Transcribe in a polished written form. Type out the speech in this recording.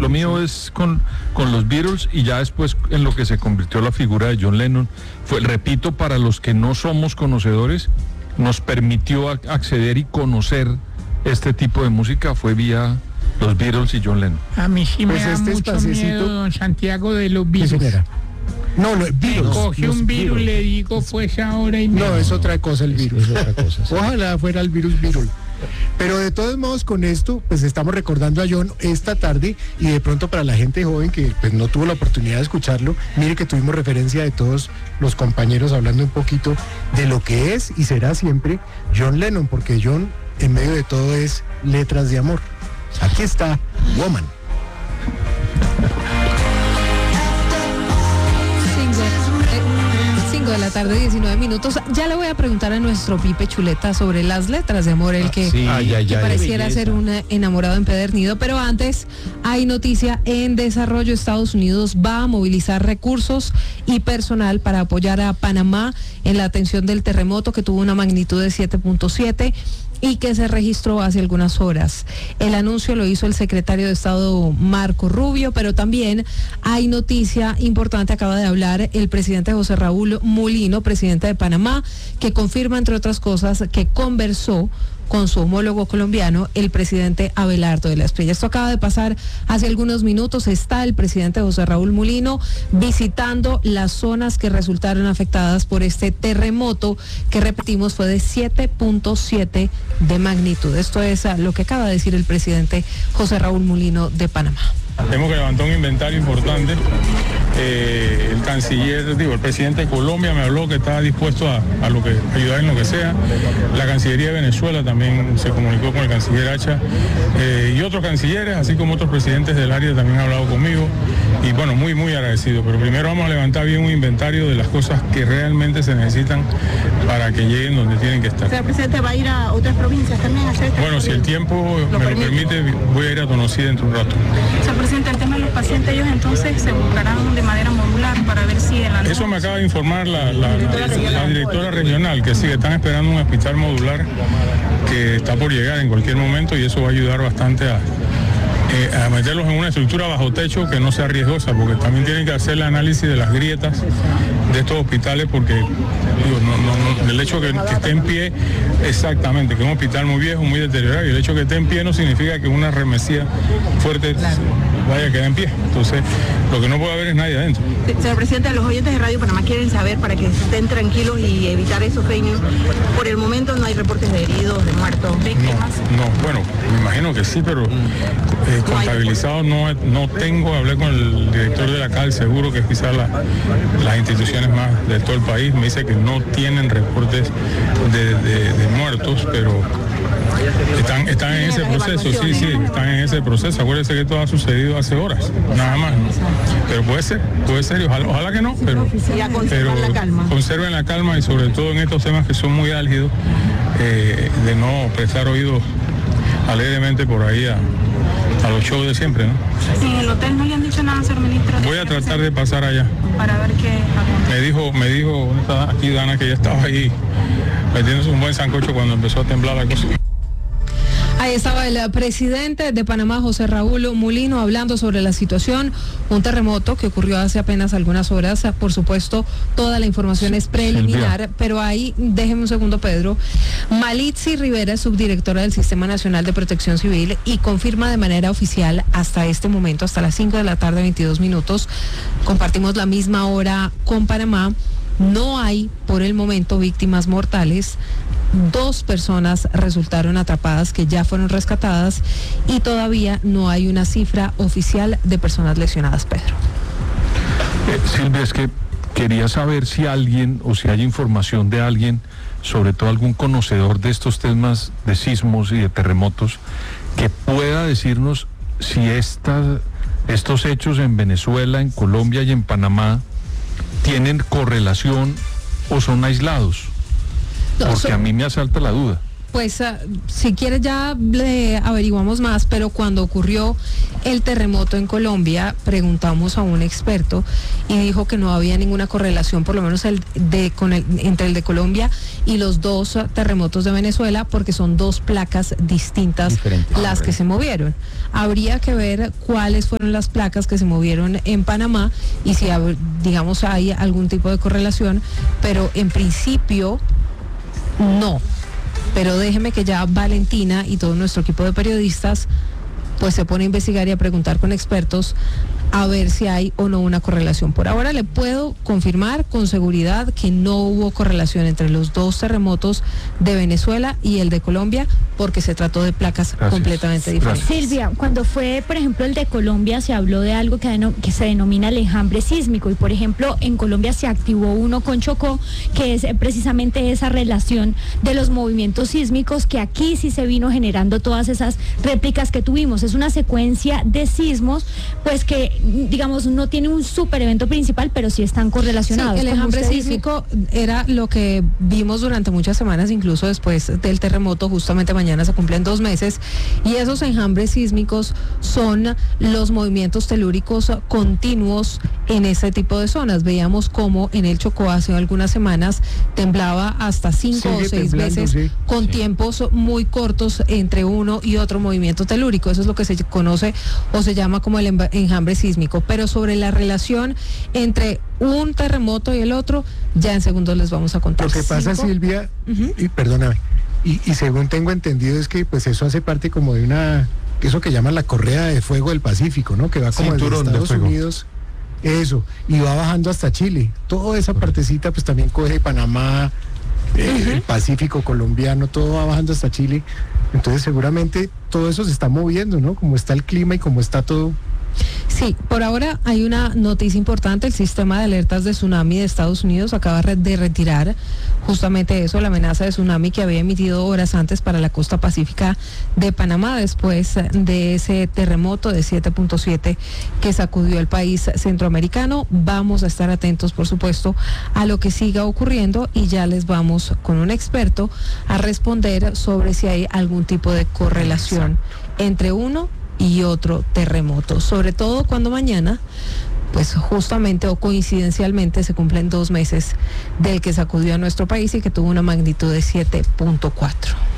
lo mío es con los Beatles, y ya después en lo que se convirtió la figura de John Lennon. Repito, para los que no somos conocedores, nos permitió acceder y conocer este tipo de música, fue vía los Beatles y John Lennon. A mí sí me Pues da mucho miedo, don Santiago, de los virus. No, Me virus. coge un virus, le digo pues ahora y No, es otra cosa el virus. Es otra cosa. Sí. Ojalá fuera el virus. Pero de todos modos, con esto, pues estamos recordando a John esta tarde, y de pronto para la gente joven que pues no tuvo la oportunidad de escucharlo, mire que tuvimos referencia de todos los compañeros hablando un poquito de lo que es y será siempre John Lennon, porque John en medio de todo es letras de amor. Aquí está Woman. 5 de la tarde, 19 minutos. Ya le voy a preguntar a nuestro Pipe Chuleta sobre las letras de amor, el que, que pareciera ser un enamorado empedernido. Pero antes, hay noticia en desarrollo. Estados Unidos va a movilizar recursos y personal para apoyar a Panamá en la atención del terremoto que tuvo una magnitud de 7.7 y que se registró hace algunas horas. El anuncio lo hizo el secretario de Estado Marco Rubio, pero también hay noticia importante. Acaba de hablar el presidente José Raúl Mulino, presidente de Panamá, que confirma, entre otras cosas, que conversó con su homólogo colombiano, el presidente Abelardo de la Espriella. Esto acaba de pasar hace algunos minutos. Está el presidente José Raúl Mulino visitando las zonas que resultaron afectadas por este terremoto, que repetimos fue de 7.7 de magnitud. Esto es lo que acaba de decir el presidente José Raúl Mulino de Panamá. Tenemos que levantar un inventario importante. El canciller, el presidente de Colombia me habló que estaba dispuesto a ayudar en lo que sea. La Cancillería de Venezuela también se comunicó con el canciller Hacha, y otros cancilleres, así como otros presidentes del área también han hablado conmigo, y bueno, muy agradecido. Pero primero vamos a levantar bien un inventario de las cosas que realmente se necesitan para que lleguen donde tienen que estar. ¿El presidente va a ir a otras provincias también a hacer? Bueno, si el tiempo me lo permite, voy a ir a Tonosí dentro de un rato. Presidente, el tema de los pacientes, ellos entonces se buscarán de manera modular para ver si en la Eso me acaba de informar la directora regional, que sí, que están esperando un hospital modular que está por llegar en cualquier momento, y eso va a ayudar bastante a meterlos en una estructura bajo techo que no sea riesgosa, porque también tienen que hacer el análisis de las grietas de estos hospitales, porque el hecho que esté en pie, exactamente, que es un hospital muy viejo, muy deteriorado, y el hecho que esté en pie no significa que una remesía fuerte vaya a quedar en pie. Entonces, lo que no puede haber es nadie adentro. Señor presidente, los oyentes de Radio Panamá quieren saber, para que estén tranquilos y evitar esos fake news, por el momento no hay reportes de heridos, de muertos, víctimas. No, bueno, me imagino que sí, pero contabilizado no tengo. Hablé con el director de la CAL, seguro que es quizás las instituciones más de todo el país, me dice que no tienen reportes de muertos, pero están en ese proceso, sí, están en ese proceso. Acuérdense que esto ha sucedido hace horas, nada más, ¿no? Pero puede ser, y ojalá que no, pero conserven la calma, y sobre todo en estos temas que son muy álgidos, de no prestar oídos alegremente por ahí a los shows de siempre, ¿no? En el hotel no le han dicho nada, señor ministro. Voy a tratar de pasar allá. Para ver qué me dijo aquí Dana, que ya estaba ahí metiéndose un buen sancocho cuando empezó a temblar la cosa. Ahí estaba el presidente de Panamá, José Raúl Mulino, hablando sobre la situación, un terremoto que ocurrió hace apenas algunas horas. Por supuesto, toda la información es preliminar, pero ahí, déjeme un segundo, Pedro. Malitzi Rivera es subdirectora del Sistema Nacional de Protección Civil y confirma de manera oficial hasta este momento, hasta las 5 de la tarde, 22 minutos, compartimos la misma hora con Panamá. No hay, por el momento, víctimas mortales. 2 personas resultaron atrapadas que ya fueron rescatadas, y todavía no hay una cifra oficial de personas lesionadas, Pedro. Silvia, es que quería saber si alguien, o si hay información de alguien, sobre todo algún conocedor de estos temas de sismos y de terremotos, que pueda decirnos si estos hechos en Venezuela, en Colombia y en Panamá tienen correlación o son aislados. Porque a mí me asalta la duda. Pues si quieres ya le averiguamos más, pero cuando ocurrió el terremoto en Colombia, preguntamos a un experto y dijo que no había ninguna correlación, por lo menos entre el de Colombia y los dos terremotos de Venezuela, porque son dos placas distintas las que se movieron. Habría que ver cuáles fueron las placas que se movieron en Panamá y si, digamos, hay algún tipo de correlación, pero en principio no. Pero déjeme que ya Valentina y todo nuestro equipo de periodistas pues se pone a investigar y a preguntar con expertos a ver si hay o no una correlación. Por ahora le puedo confirmar con seguridad que no hubo correlación entre los dos terremotos de Venezuela y el de Colombia, porque se trató de placas completamente diferentes. Silvia, cuando fue, por ejemplo, el de Colombia, se habló de algo que se denomina el enjambre sísmico, y por ejemplo, en Colombia se activó uno con Chocó, que es precisamente esa relación de los movimientos sísmicos, que aquí sí se vino generando todas esas réplicas que tuvimos. Es una secuencia de sismos, pues que, digamos, no tiene un super evento principal, pero sí están correlacionados. Sí, el enjambre sísmico era lo que vimos durante muchas semanas, incluso después del terremoto. Justamente mañana se cumplen 2 meses, y esos enjambres sísmicos son los movimientos telúricos continuos en ese tipo de zonas. Veíamos cómo en el Chocó hace algunas semanas temblaba hasta 5 o 6 veces, con tiempos muy cortos entre uno y otro movimiento telúrico. Eso es lo que se conoce o se llama como el enjambre sísmico. Pero sobre la relación entre un terremoto y el otro, ya en segundos les vamos a contar. Lo que pasa, Silvia, y perdóname, y según tengo entendido es que pues eso hace parte como de eso que llaman la correa de fuego del Pacífico, ¿no? Que va como desde Estados Unidos, eso, y va bajando hasta Chile. Toda esa partecita pues también coge Panamá, el Pacífico colombiano, todo va bajando hasta Chile. Entonces seguramente todo eso se está moviendo, ¿no? Como está el clima y como está todo. Sí, por ahora hay una noticia importante. El sistema de alertas de tsunami de Estados Unidos acaba de retirar justamente eso, la amenaza de tsunami que había emitido horas antes para la costa pacífica de Panamá, después de ese terremoto de 7.7 que sacudió el país centroamericano. Vamos a estar atentos, por supuesto, a lo que siga ocurriendo, y ya les vamos con un experto a responder sobre si hay algún tipo de correlación entre uno y otro terremoto, sobre todo cuando mañana, pues justamente o coincidencialmente, se cumplen 2 meses del que sacudió a nuestro país y que tuvo una magnitud de 7.4.